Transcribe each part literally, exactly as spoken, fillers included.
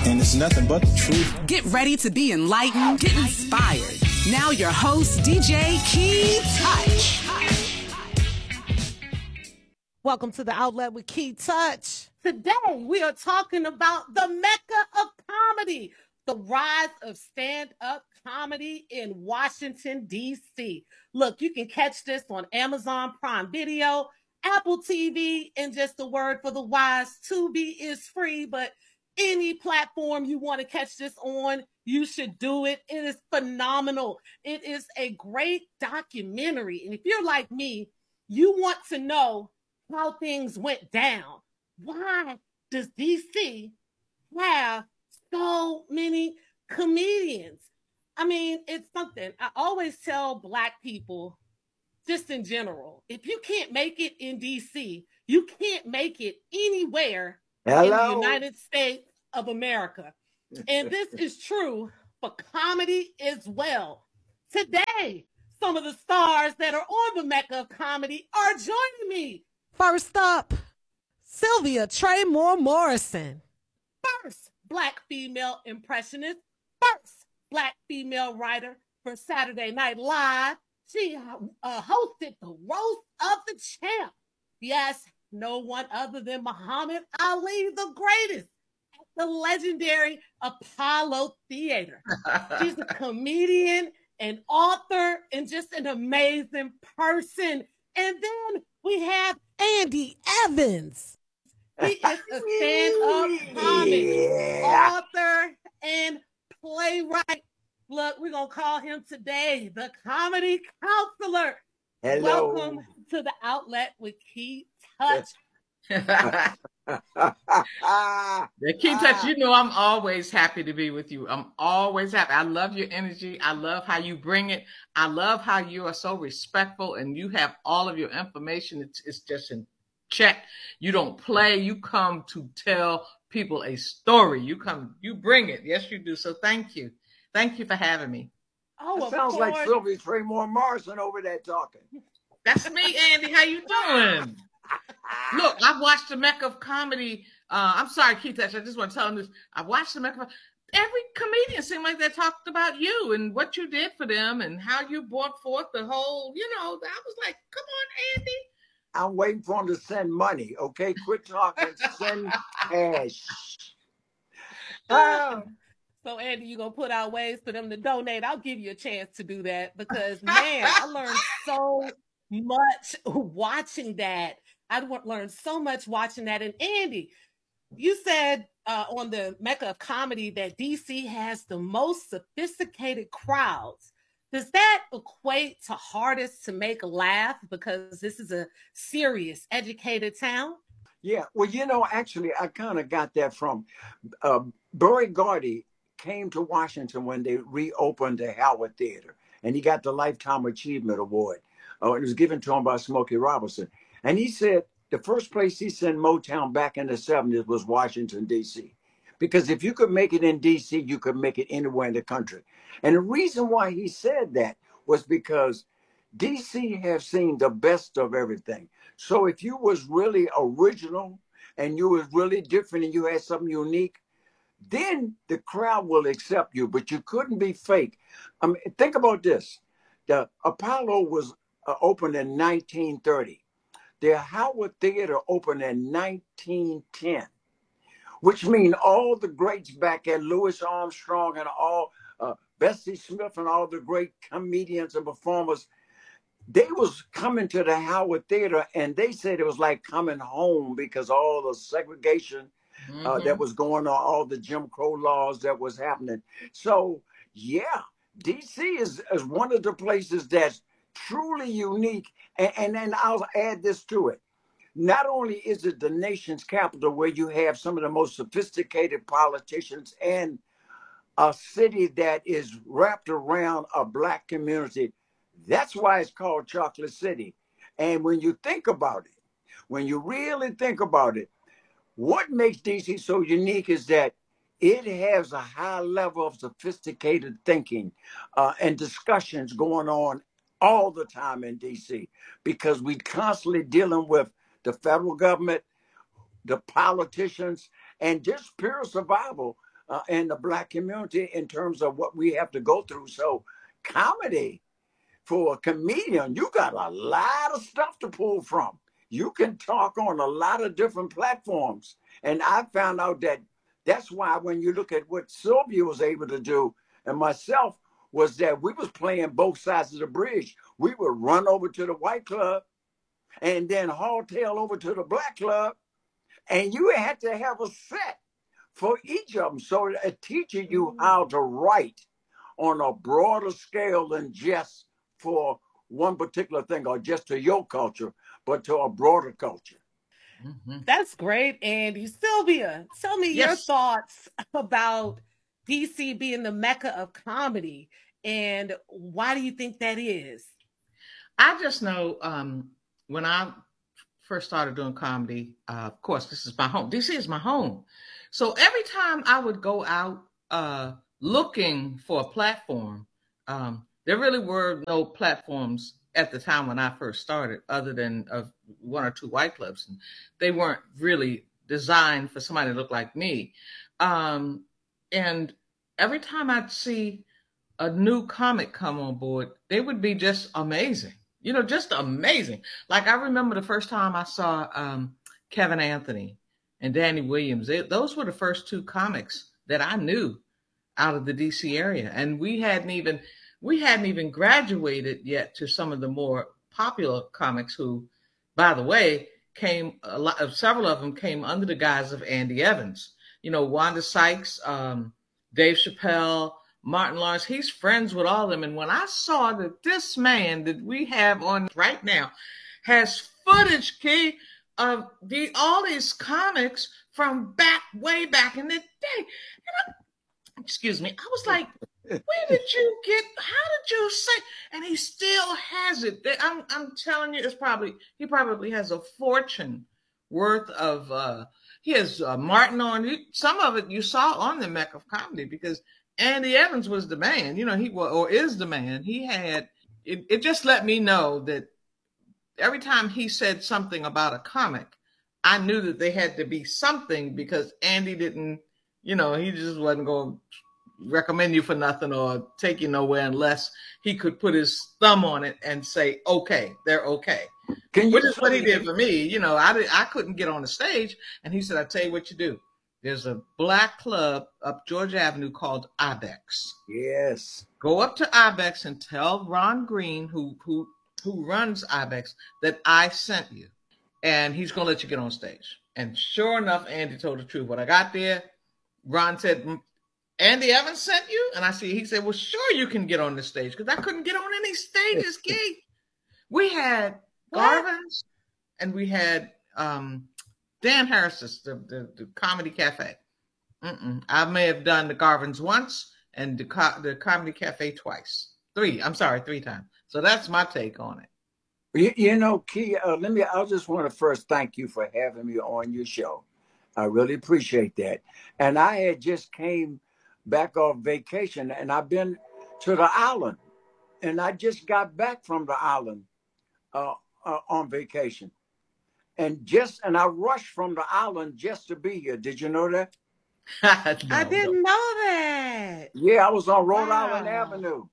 and it's nothing but the truth. Get ready to be enlightened, get inspired. Now your host, D J Key Touch. Welcome to the Outlet with Key Touch. Today, we are talking about the Mecca of comedy, the rise of stand-up comedy in Washington, D C. Look, you can catch this on Amazon Prime Video, Apple T V, and just a word for the wise, Tubi is free, but any platform you want to catch this on, you should do it. It is phenomenal. It is a great documentary. And if you're like me, you want to know how things went down. Why does D C have so many comedians? I mean, it's something. I always tell Black people, just in general, if you can't make it in D C, you can't make it anywhere Hello. in the United States of America. And this is true for comedy as well. Today, some of the stars that are on the Mecca of comedy are joining me. First up, Sylvia Traymore Morrison. First Black female impressionist. First Black female writer for Saturday Night Live. She uh, hosted the Roast of the Champ. Yes, no one other than Muhammad Ali, the greatest, at the legendary Apollo Theater. She's a comedian, an author, and just an amazing person. And then we have Andy Evans. He is a stand-up comic, yeah. author, and playwright. Look, we're going to call him today the comedy counselor. Hello. Welcome to the Outlet with Key Touch. Yeah, Key Touch, you know I'm always happy to be with you. I'm always happy. I love your energy. I love how you bring it. I love how you are so respectful and you have all of your information. It's, it's just in check. You don't play. You come to tell people a story. You come, you bring it. Yes, you do. So thank you. Thank you for having me. Oh, sounds like Sylvia Traymore Morrison over there talking. That's me, Andy. How you doing? Look, I've watched the Mecca of comedy. Uh, I'm sorry, Keith, I just want to tell them this. I watched the Mecca of every comedian seemed like they talked about you and what you did for them and how you brought forth the whole, you know, I was like, come on, Andy. I'm waiting for them to send money, okay? Quit talking, send cash. Oh. So, Andy, you going to put out ways for them to donate. I'll give you a chance to do that because, man, I learned so much watching that. I learned so much watching that. And, Andy, you said uh, on the Mecca of comedy that D C has the most sophisticated crowds. Does that equate to hardest to make laugh because this is a serious, educated town? Yeah, well, you know, actually, I kind of got that from uh, Berry Gordy. Came to Washington when they reopened the Howard Theater, and he got the Lifetime Achievement Award. Uh, it was given to him by Smokey Robinson. And he said the first place he sent Motown back in the seventies was Washington, D C. Because if you could make it in D C, you could make it anywhere in the country. And the reason why he said that was because D C have seen the best of everything. So if you was really original and you was really different and you had something unique, then the crowd will accept you, but you couldn't be fake. I mean, think about this. The Apollo was uh, opened in nineteen thirty. The Howard Theater opened in nineteen ten, which means all the greats back at Louis Armstrong and all uh, Bessie Smith and all the great comedians and performers, they was coming to the Howard Theater and they said it was like coming home because all the segregation Mm-hmm. Uh, that was going on, all the Jim Crow laws that was happening. So, yeah, D C is, is one of the places that's truly unique. And, and then I'll add this to it. Not only is it the nation's capital where you have some of the most sophisticated politicians and a city that is wrapped around a Black community, that's why it's called Chocolate City. And when you think about it, when you really think about it, what makes D C so unique is that it has a high level of sophisticated thinking uh, and discussions going on all the time in D C because we constantly dealing with the federal government, the politicians, and just pure survival uh, in the Black community in terms of what we have to go through. So comedy for a comedian, you got a lot of stuff to pull from. You can talk on a lot of different platforms. And I found out that that's why when you look at what Sylvia was able to do and myself, was that we was playing both sides of the bridge. We would run over to the white club and then haul tail over to the black club. And you had to have a set for each of them. So it teaches you how to write on a broader scale than just for one particular thing or just to your culture, but to a broader culture. Mm-hmm. That's great, Andy. Sylvia, tell me yes. your thoughts about D C being the Mecca of comedy, and why do you think that is? I just know um, when I first started doing comedy, uh, of course, this is my home. D C is my home. So every time I would go out uh, looking for a platform, um, there really were no platforms at the time when I first started, other than uh, one or two white clubs. And they weren't really designed for somebody to look like me. Um, and every time I'd see a new comic come on board, they would be just amazing. You know, just amazing. Like I remember the first time I saw um, Kevin Anthony and Danny Williams. They, those were the first two comics that I knew out of the D C area. And we hadn't even... We hadn't even graduated yet to some of the more popular comics who, by the way, came, a lot of, several of them came under the guise of Andy Evans. You know, Wanda Sykes, um, Dave Chappelle, Martin Lawrence, he's friends with all of them. And when I saw that this man that we have on right now has footage, Key, of the, all these comics from back, way back in the day. And I, excuse me, I was like, where did you get, how did you say, and he still has it. I'm, I'm telling you, it's probably, he probably has a fortune worth of, uh, he has uh, Martin on, some of it you saw on the Mecca of Comedy, because Andy Evans was the man, you know, he was, or is the man. He had, it, it just let me know that every time he said something about a comic, I knew that they had to be something, because Andy didn't, you know, he just wasn't going to recommend you for nothing or take you nowhere unless he could put his thumb on it and say, okay, they're okay. Can you Which is what he did for me. You know, I did, I couldn't get on the stage. And he said, I tell you what you do. There's a black club up Georgia Avenue called Ibex. Yes. Go up to Ibex and tell Ron Green, who, who, who runs Ibex, that I sent you. And he's going to let you get on stage. And sure enough, Andy told the truth. When I got there, Ron said, Andy Evans sent you? And I see, he said, well, sure you can get on the stage, because I couldn't get on any stages, Keith. We had Garvin's and we had um, Dan Harris's, the, the, the Comedy Cafe. Mm-mm. I may have done the Garvin's once and the, co- the Comedy Cafe twice. Three, I'm sorry, three times. So that's my take on it. You, you know, Key, uh, let me, I just want to first thank you for having me on your show. I really appreciate that. And I had just came back off vacation, and I've been to the island, and I just got back from the island uh, uh, on vacation, and just and I rushed from the island just to be here. Did you know that? no, I didn't no. know that. Yeah, I was on Rhode wow. Island Avenue.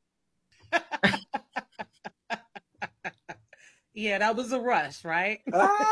Yeah, that was a rush, right?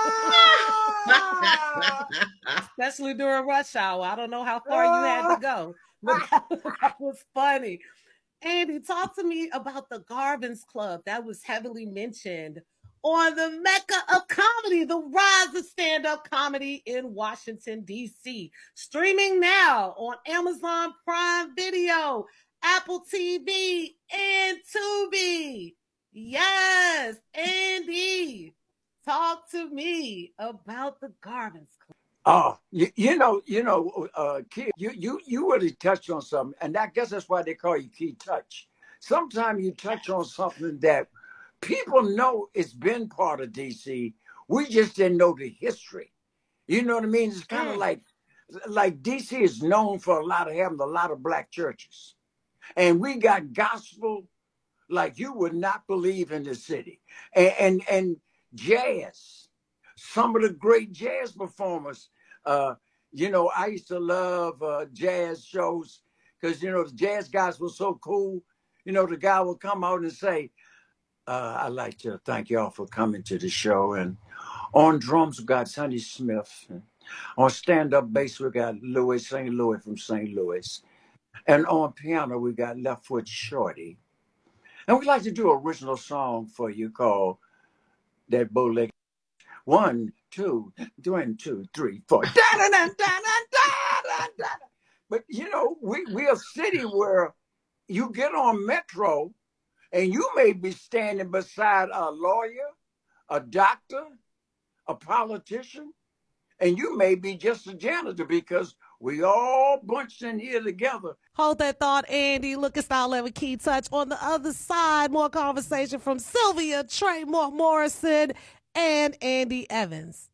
Especially during rush hour. I don't know how far you had to go. But that, that was funny. Andy, talk to me about the Garvin's Club. That was heavily mentioned on the Mecca of Comedy, the rise of stand-up comedy in Washington, D C. Streaming now on Amazon Prime Video, Apple T V, and Tubi. Yes, Andy, talk to me about the Garvin's Club. Oh, you, you know, you know, uh, Key, you you you really touched on something, and I guess that's why they call you Key Touch. Sometimes you touch on something that people know it's been part of D C. We just didn't know the history. You know what I mean? It's kind of mm. like like D C is known for a lot of having a lot of black churches, and we got gospel like you would not believe in the city, and and, and jazz. Some of the great jazz performers, uh, You know, I used to love uh, jazz shows because, you know, the jazz guys were so cool. You know, the guy would come out and say, uh, I'd like to thank y'all for coming to the show. And on drums, we got Sonny Smith. And on stand-up bass, we got Louis, Saint Louis from Saint Louis. And on piano, we got Left Foot Shorty. And we'd like to do an original song for you called That Bowleg. One, two, one, two, three, four. But, you know, we, we're a city where you get on Metro and you may be standing beside a lawyer, a doctor, a politician, and you may be just a janitor because we all bunched in here together. Hold that thought, Andy. Look at Style Level Key Touch. On the other side, more conversation from Sylvia Trey Moore Morrison and Andy Evans.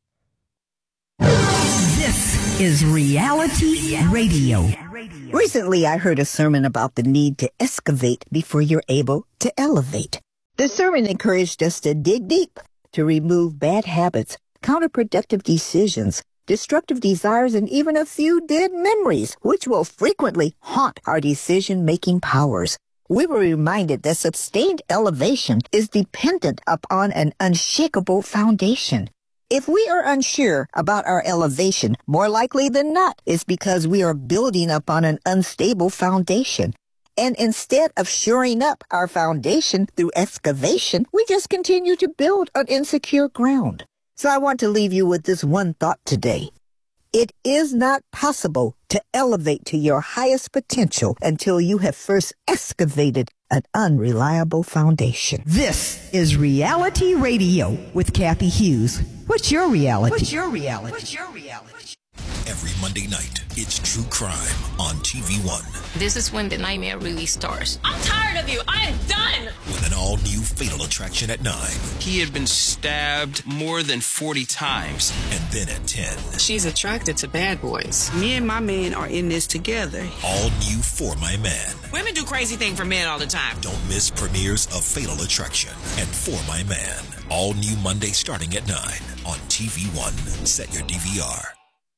This is Reality Radio. Recently, I heard a sermon about the need to excavate before you're able to elevate. The sermon encouraged us to dig deep, to remove bad habits, counterproductive decisions, destructive desires, and even a few dead memories, which will frequently haunt our decision-making powers. We were reminded that sustained elevation is dependent upon an unshakable foundation. If we are unsure about our elevation, more likely than not, it's because we are building upon an unstable foundation. And instead of shoring up our foundation through excavation, we just continue to build on insecure ground. So I want to leave you with this one thought today. It is not possible to elevate to your highest potential until you have first excavated an unreliable foundation. This is Reality Radio with Kathy Hughes. What's your reality? What's your reality? What's your reality? Every Monday night, it's True Crime on T V one. This is when the nightmare really starts. I'm tired of you. I am done. With an all-new Fatal Attraction at nine. He had been stabbed more than forty times. And then at ten. She's attracted to bad boys. Me and my man are in this together. All new For My Man. Women do crazy things for men all the time. Don't miss premieres of Fatal Attraction and For My Man. All new Monday starting at nine on T V one. Set your D V R.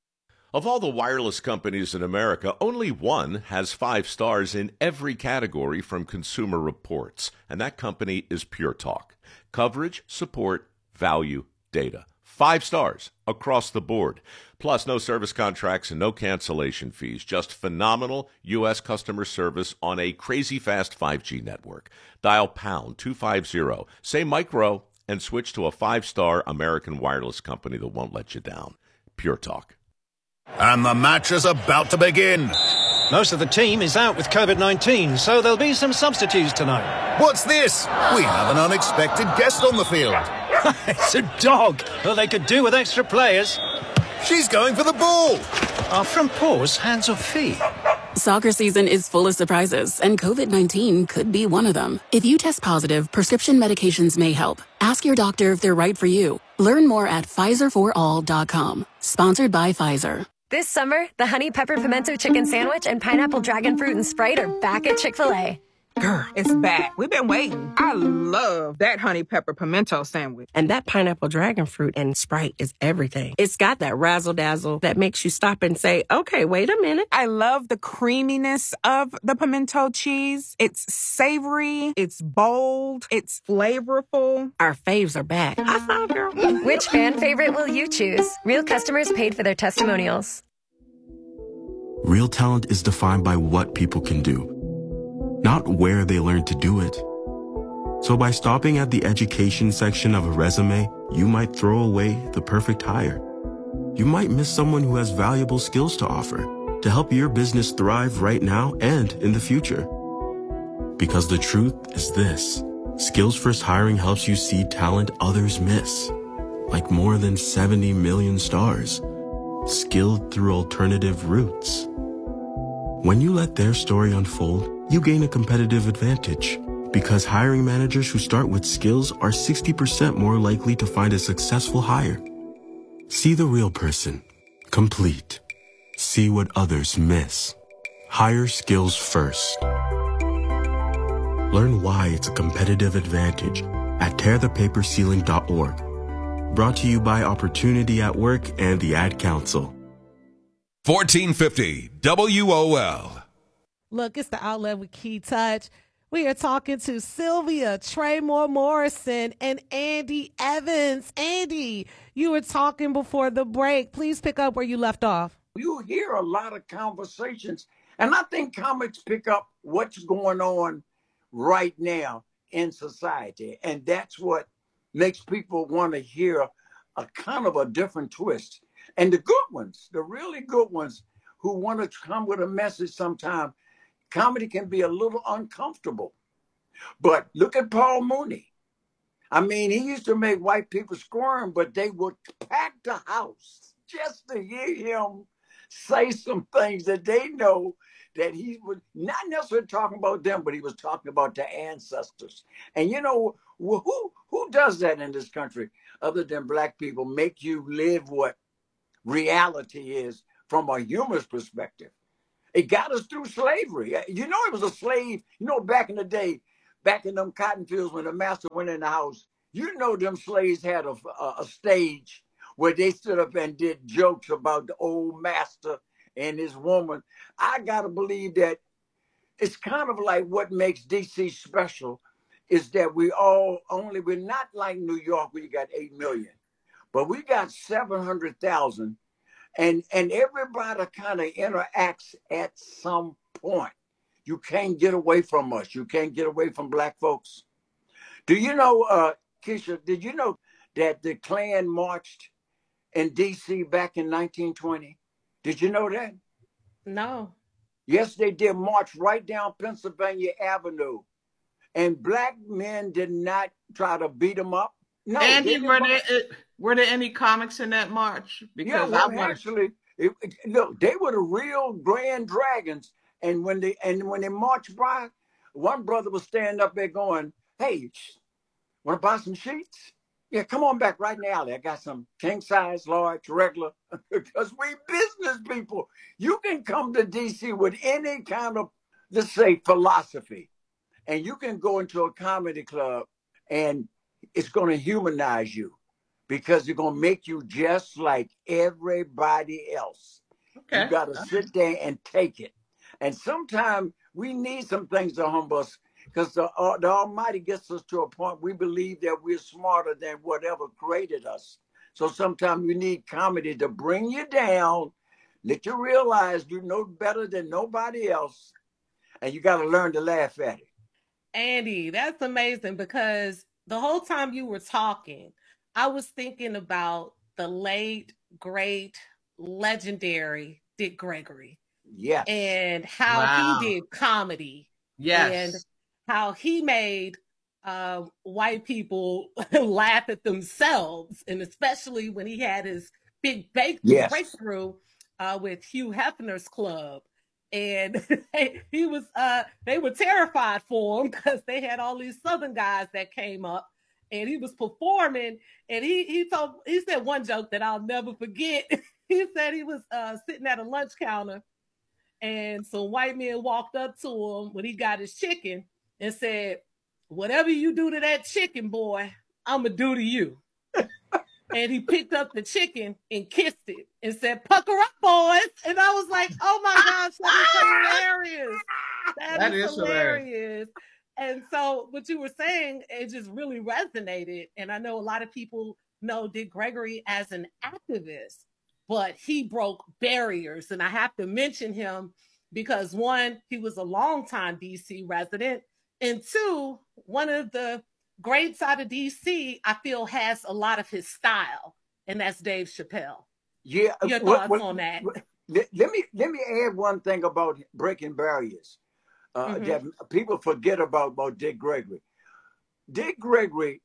Of all the wireless companies in America, only one has five stars in every category from Consumer Reports, and that company is Pure Talk. Coverage, support, value, data. Five stars across the board. Plus, no service contracts and no cancellation fees. Just phenomenal U S customer service on a crazy fast five G network. Dial pound two fifty, say micro, and switch to a five-star American wireless company that won't let you down. Pure Talk. And the match is about to begin. Most of the team is out with COVID nineteen, so there'll be some substitutes tonight. What's this? We have an unexpected guest on the field. It's a dog. Well, they could do with extra players. She's going for the ball. Are front paws hands or feet? Soccer season is full of surprises, and COVID nineteen could be one of them. If you test positive, prescription medications may help. Ask your doctor if they're right for you. Learn more at Pfizer for all dot com. Sponsored by Pfizer. This summer, the Honey Pepper Pimento Chicken Sandwich and Pineapple Dragon Fruit and Sprite are back at Chick-fil-A. Girl, it's back. We've been waiting. I love that Honey Pepper Pimento Sandwich. And that Pineapple Dragon Fruit and Sprite is everything. It's got that razzle-dazzle that makes you stop and say, okay, wait a minute. I love the creaminess of the pimento cheese. It's savory. It's bold. It's flavorful. Our faves are back. I found girl. Which fan favorite will you choose? Real customers paid for their testimonials. Real talent is defined by what people can do, not where they learn to do it. So by stopping at the education section of a resume, you might throw away the perfect hire. You might miss someone who has valuable skills to offer to help your business thrive right now and in the future. Because the truth is this: Skills First Hiring helps you see talent others miss, like more than seventy million stars, skilled through alternative routes. When you let their story unfold, you gain a competitive advantage, because hiring managers who start with skills are sixty percent more likely to find a successful hire. See the real person, complete. See what others miss. Hire skills first. Learn why it's a competitive advantage at tear the paper ceiling dot org. Brought to you by Opportunity at Work and the Ad Council. fourteen fifty W O L. Look, it's the Outlet with Key Touch. We are talking to Sylvia Traymore Morrison and Andy Evans. Andy, you were talking before the break. Please pick up where you left off. You hear a lot of conversations, and I think comics pick up what's going on right now in society, and that's what makes people want to hear a kind of a different twist. And the good ones, the really good ones who want to come with a message sometimes, comedy can be a little uncomfortable. But look at Paul Mooney. I mean, he used to make white people squirm, but they would pack the house just to hear him say some things that they know that he was not necessarily talking about them, but he was talking about their ancestors. And you know, who who does that in this country other than black people, make you live what reality is from a humorous perspective? It got us through slavery. You know, it was a slave, you know, back in the day, back in them cotton fields when the master went in the house, you know, them slaves had a, a, a stage where they stood up and did jokes about the old master and his woman. I got to believe that it's kind of like what makes D C special is that we all only, we're not like New York where you got eight million, but we got seven hundred thousand. And and everybody kind of interacts at some point. You can't get away from us. You can't get away from black folks. Do you know, uh, Keisha, did you know that the Klan marched in D C back in nineteen twenty? Did you know that? No. Yes, they did march right down Pennsylvania Avenue. And black men did not try to beat them up. No, Andy, were there, were there any comics in that march? Because yeah, well, I wanted... actually, it, it, look, they were the real Grand Dragons. And when they and when they marched by, one brother was standing up there going, "Hey, want to buy some sheets? Yeah, come on back right in the alley. I got some king size, large, regular, because we business people. You can come to D C with any kind of, let's say, philosophy, and you can go into a comedy club and it's going to humanize you because it's going to make you just like everybody else. Okay. You got to sit there and take it. And sometimes we need some things to humble us because the, uh, the Almighty gets us to a point we believe that we're smarter than whatever created us. So sometimes you need comedy to bring you down, let you realize you know better than nobody else, and you got to learn to laugh at it. Andy, that's amazing because the whole time you were talking, I was thinking about the late, great, legendary Dick Gregory. Yes. And how wow. he did comedy. Yes. And how he made uh, white people laugh at themselves. And especially when he had his big break- yes. breakthrough uh, with Hugh Hefner's Club. And he was, uh, they were terrified for him because they had all these Southern guys that came up and he was performing. And he, he told, he said one joke that I'll never forget. He said he was uh, sitting at a lunch counter and some white men walked up to him when he got his chicken and said, "Whatever you do to that chicken, boy, I'm going to do to you." And he picked up the chicken and kissed it and said, "Pucker up, boys." And I was like, oh my gosh, that is hilarious. That, that is, is hilarious. hilarious. And so what you were saying, it just really resonated. And I know a lot of people know Dick Gregory as an activist, but he broke barriers. And I have to mention him because one, he was a longtime D C resident. And two, one of the greats out of D C, I feel, has a lot of his style, and that's Dave Chappelle. Yeah, your what, thoughts what, on that? What, let, let me let me add one thing about breaking barriers uh, mm-hmm. that people forget about about Dick Gregory. Dick Gregory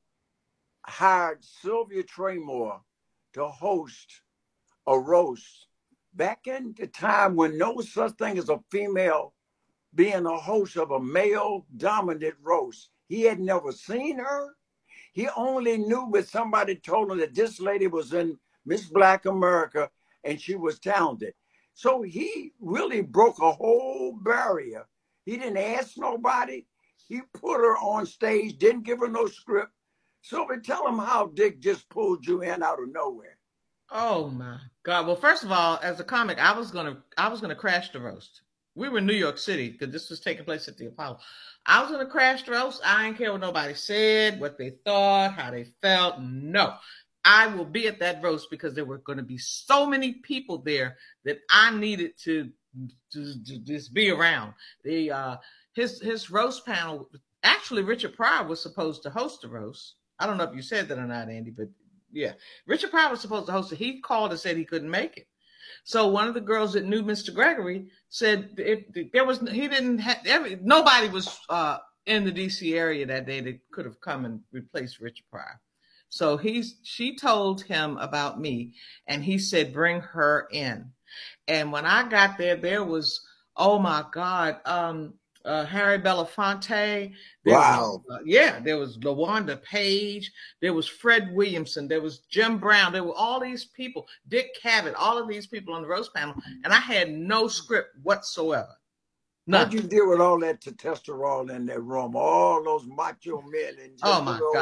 hired Sylvia Traymore to host a roast back in the time when no such thing as a female being a host of a male-dominant roast. He had never seen her. He only knew when somebody told him that this lady was in Miss Black America and she was talented. So he really broke a whole barrier. He didn't ask nobody. He put her on stage, didn't give her no script. So we tell him how Dick just pulled you in out of nowhere. Oh my God. Well, first of all, as a comic, I was gonna I was gonna crash the roast. We were in New York City because this was taking place at the Apollo. I was gonna crash the roast. I didn't care what nobody said, what they thought, how they felt. No. I will be at that roast because there were going to be so many people there that I needed to, to, to just be around. The uh, his his roast panel. Actually, Richard Pryor was supposed to host the roast. I don't know if you said that or not, Andy, but yeah, Richard Pryor was supposed to host it. He called and said he couldn't make it. So one of the girls that knew Mister Gregory said if, if there was he didn't have every nobody was uh, in the D C area that day that could have come and replaced Richard Pryor. So he's she told him about me, and he said bring her in. And when I got there, there was oh my God. Um, Uh, Harry Belafonte. There wow. Was, uh, yeah, there was LaWanda Page. There was Fred Williamson. There was Jim Brown. There were all these people, Dick Cavett, all of these people on the roast panel. And I had no script whatsoever. How'd you deal with all that testosterone in that room? All those macho men and oh my God.